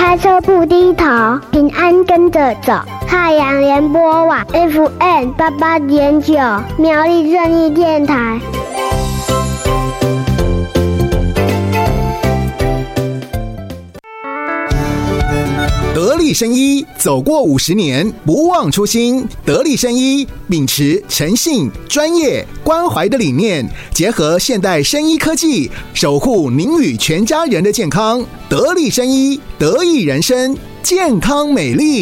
开车不低头，平安跟着走。太阳联播网 FM88.9 苗栗正义电台。 得力生医走过50年，不忘初心。得力生医秉持诚信、专业、关怀的理念，结合现代生医科技，守护您与全家人的健康。得力生医，得益人生，健康美丽。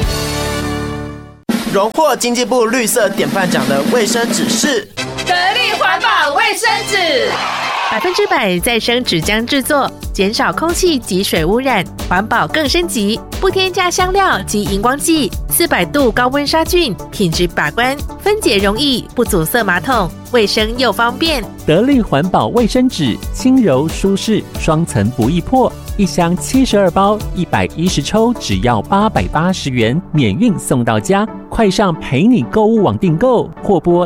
荣获经济部绿色典范奖的卫生纸是得力环保卫生纸 ，100%再生纸浆制作，减少空气及水污染，环保更升级，不添加香料及荧光剂，400度高温杀菌，品质把关，分解容易，不阻塞马桶，卫生又方便。 得力环保卫生纸，轻柔舒适，双层不易破，一箱72包，110抽，只要880元，免运送到家。快上陪你购物网订购，或拨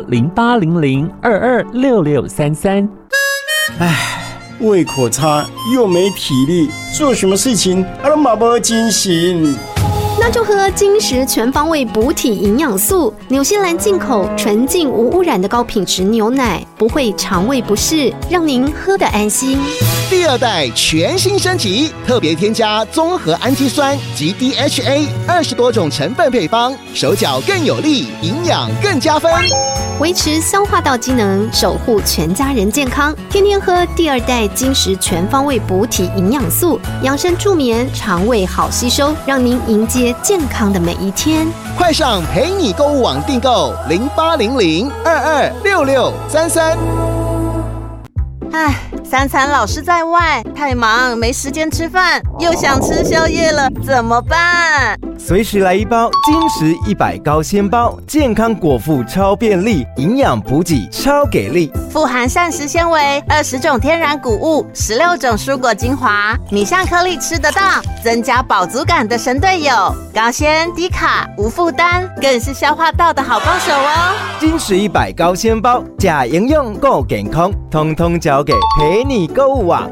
0800226633。 胃口差又没体力，做什么事情都没精神。 那就喝金石全方位补体营养素，纽西兰进口纯净无污染的高品质牛奶，不会肠胃不适，让您喝得安心。 第2代全新升级，特别添加综合氨基酸及 DHA20多种成分配方，手脚更有力，营养更加分， 维持消化道机能，守护全家人健康。天天喝第2代金石全方位补体营养素，养生助眠，肠胃好吸收，让您迎接健康的每一天。 快上陪你购物网订购0800226633。 三餐老是在外，太忙没时间吃饭，又想吃宵夜了，怎么办？ 随时来一包金石100高纤包，健康果腹超便利，营养补给超给力， 富含膳食纤维，20种天然谷物，16种蔬果精华，米香颗粒吃得到，增加饱足感的神队友，高纤低卡无负担，更是消化道的好帮手哦。 金石100高纤包，假营养够健康，通通交给陪你购物网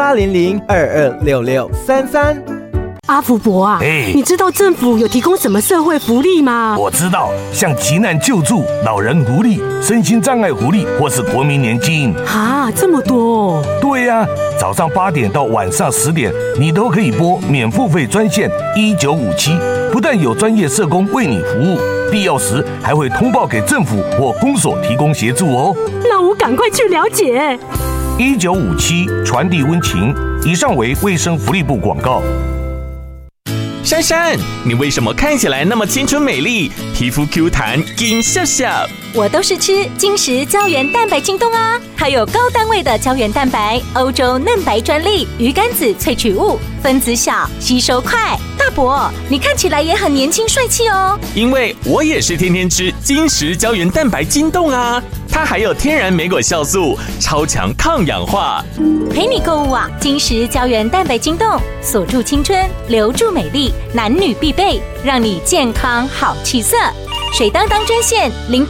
0800226633。 阿福伯啊，你知道政府有提供什么社会福利吗？ 我知道，像急难救助、老人福利、身心障碍福利，或是国民年金。 这么多哦。 对呀，早上8点到晚上10点，你都可以拨免付费专线1957，不但有专业社工为你服务，必要时还会通报给政府或公所提供协助哦。 那我赶快去了解。 1957传递温情。以上为卫生福利部广告。 珊珊，你为什么看起来那么青春美丽，皮肤 Q 弹，金笑笑？ 我都是吃金石胶原蛋白晶冻啊，它有高单位的胶原蛋白，欧洲嫩白专利，鱼肝子萃取物，分子小，吸收快。大伯，你看起来也很年轻帅气哦。 因为我也是天天吃金石胶原蛋白晶冻啊，它还有天然莓果酵素，超强抗氧化。 陪你购物网金石胶原蛋白晶冻，锁住青春，留住美丽，男女必备，让你健康好气色。水当当专线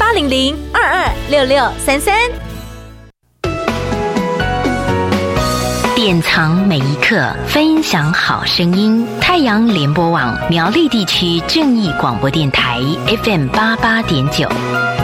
0800226633。 典藏每一刻，分享好声音。太阳联播网苗栗地区正义广播电台 FM88.9。